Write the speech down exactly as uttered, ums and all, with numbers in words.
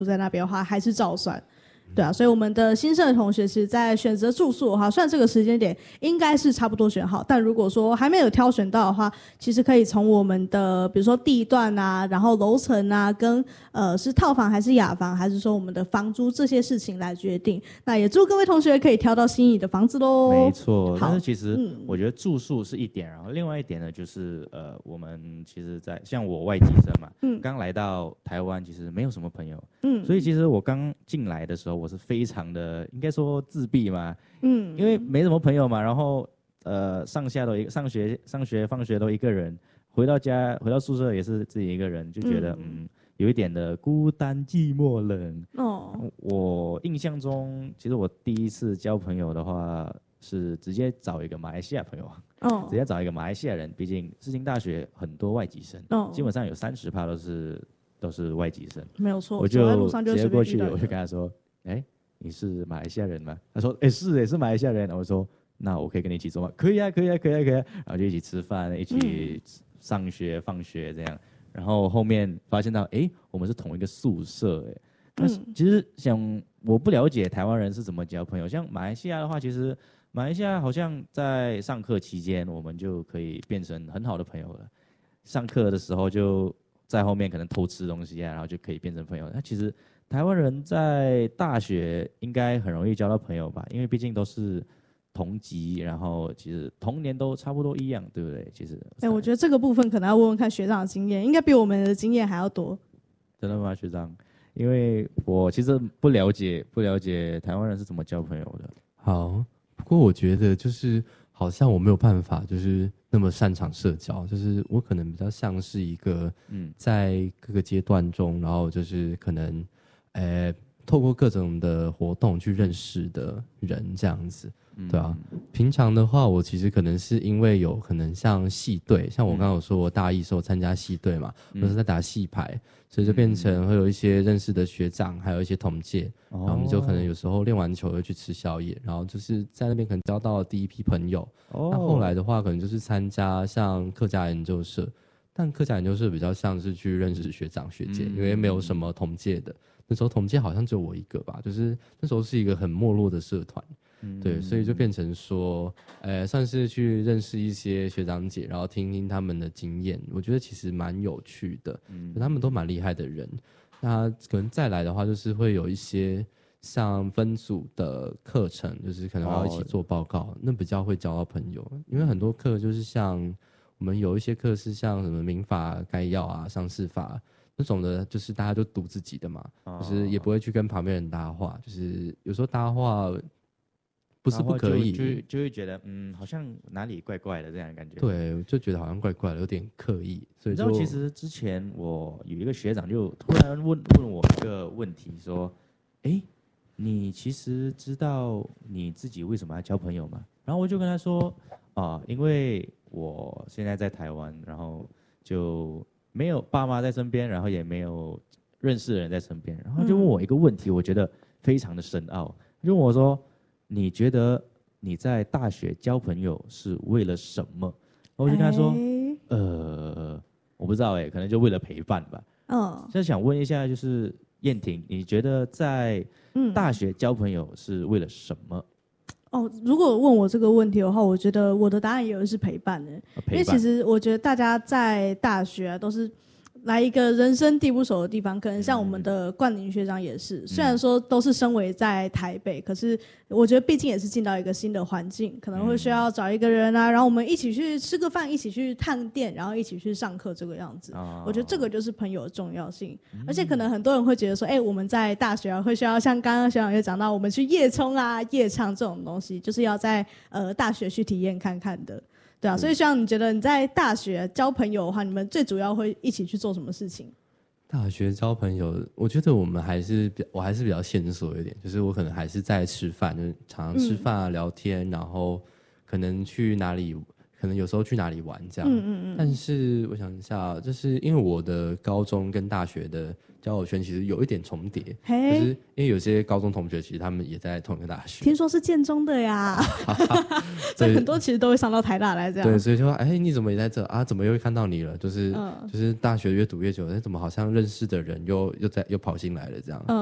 住在那边的话，还是照算。对啊，所以我们的新生的同学，其实在选择住宿的话，虽然这个时间点应该是差不多选好，但如果说还没有挑选到的话，其实可以从我们的比如说地段啊，然后楼层啊，跟呃是套房还是雅房，还是说我们的房租这些事情来决定。那也祝各位同学可以挑到心仪的房子喽。 没错，但是其实嗯我觉得住宿是一点，然后另外一点呢，就是呃，我们其实在像我外籍生嘛，嗯，刚来到台湾，其实没有什么朋友，嗯，所以其实我刚进来的时候，我是非常的应该说自闭嘛，嗯，因为没什么朋友嘛，然后呃上下都一上学上学放学都一个人，回到家回到宿舍也是自己一个人，就觉得 嗯, 嗯有一点的孤单寂寞冷。哦，我印象中，其实我第一次交朋友的话是直接找一个马来西亚朋友，哦，直接找一个马来西亚人，毕竟世新大学很多外籍生，哦，基本上有三十趴都是都是外籍生， 没有错。 我就直接过去，我就跟他说，哎。你是马来西亚人吗？他说：“哎、欸，是也是马来西亚人。”我说：“那我可以跟你一起做吗？”可以啊，可以啊，可以啊，可以啊。然后就一起吃饭，一起上学、嗯、放学这样。然后后面发现到，哎、欸，我们是同一个宿舍，哎。那其实想我不了解台湾人是怎么交朋友，像马来西亚的话，其实马来西亚好像在上课期间，我们就可以变成很好的朋友了。上课的时候就在后面可能偷吃东西啊，然后就可以变成朋友。那其实。台湾人在大学应该很容易交到朋友吧，因为毕竟都是同级，然后其实同年都差不多一样，对不对？其实， 哎、欸，我觉得这个部分可能要问问看学长的经验，应该比我们的经验还要多。 真的吗，学长？因为我其实不了解，不了解台湾人是怎么交朋友的。 好，不过我觉得就是好像我没有办法，就是那么擅长社交，就是我可能比较像是一个，嗯，在各个阶段中，然后就是可能。呃，透过各种的活动去认识的人，这样子，对啊。平常的话，我其实可能是因为有可能像系队，像我刚刚有说，我大一时候参加系队嘛，我是在打系排，所以就变成会有一些认识的学长，还有一些同届，然后我们就可能有时候练完球就去吃宵夜，然后就是在那边可能交到了第一批朋友。那后来的话，可能就是参加像客家研究社，但客家研究社比较像是去认识学长学姐，因为没有什么同届的。那时候同届好像只有我一个吧，就是那时候是一个很没落的社团，嗯、对，所以就变成说，呃，算是去认识一些学长姐，然后听听他们的经验，我觉得其实蛮有趣的，嗯，他们都蛮厉害的人。那可能再来的话，就是会有一些像分组的课程，就是可能要一起做报告，哦、那比较会交到朋友，因为很多课就是像我们有一些课是像什么民法概要啊、商事法。那种的，就是大家就读自己的嘛，哦、就是也不会去跟旁边人搭话，就是有时候搭话不是不可以， 就 就, 就会觉得嗯，好像哪里怪怪的这样的感觉。 对，就觉得好像怪怪的，有点刻意。所以就你知道，其实之前我有一个学长就突然问问我一个问题，说：“哎，你其实知道你自己为什么要交朋友吗？”然后我就跟他说：“啊，因为我现在在台湾，然后就。”没有爸妈在身边，然后也没有认识的人在身边，然后就问我一个问题，我觉得非常的深奥，就问我说：“你觉得你在大学交朋友是为了什么？”然后我就跟他说：“欸、呃，我不知道哎、欸，可能就为了陪伴吧。”嗯，就想问一下，就是燕婷，你觉得在大学交朋友是为了什么？ 哦，如果问我这个问题的话，我觉得我的答案也有是陪伴的，因为其实我觉得大家在大学啊都是来一个人生地不熟的地方，可能像我们的冠霖学长也是，嗯、虽然说都是身为在台北，可是我觉得毕竟也是进到一个新的环境，可能会需要找一个人啊，然后我们一起去吃个饭，一起去探店，然后一起去上课这个样子。哦、我觉得这个就是朋友的重要性，嗯、而且可能很多人会觉得说，哎、欸，我们在大学啊会需要像刚刚学长也讲到，我们去夜冲啊、夜唱这种东西，就是要在呃大学去体验看看的。对啊，所以像你觉得你在大学交朋友的话，你们最主要会一起去做什么事情？ 大学交朋友，我觉得我们还是比我还是比较线索一点，就是我可能还是在吃饭，就是常常吃饭啊、嗯、聊天，然后可能去哪里， 可能有时候去哪里玩这样。嗯嗯嗯。但是我想一下，就是因为我的高中跟大学的交友圈其实有一点重叠，就是因为有些高中同学其实他们也在同一个大学。 听说是建中的呀，所以很多其实都会上到台大来这样。 对，所以就说，哎，你怎么也在这啊？怎么又看到你了？就是、嗯、就是大学越读越久，哎，怎么好像认识的人又又在又跑进来了这样。嗯